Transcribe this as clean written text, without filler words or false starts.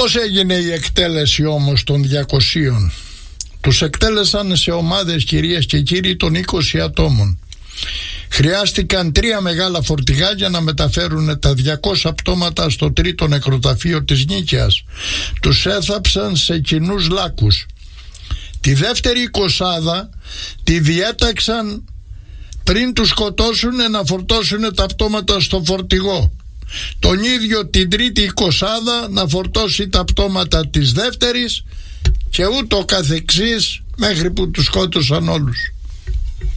Πώς έγινε η εκτέλεση όμως των 200? Τους εκτέλεσαν σε ομάδες, κυρίες και κύριοι, των 20 ατόμων. Χρειάστηκαν 3 μεγάλα φορτηγά για να μεταφέρουν τα 200 πτώματα στο τρίτο νεκροταφείο της Νίκαιας. Τους έθαψαν σε κοινούς λάκους. Τη δεύτερη 20 τη διέταξαν πριν τους σκοτώσουν να φορτώσουν τα πτώματα στο φορτηγό. Τον ίδιο την τρίτη 20 να φορτώσει τα πτώματα της δεύτερης και ούτω καθεξής μέχρι που τους σκότωσαν όλους.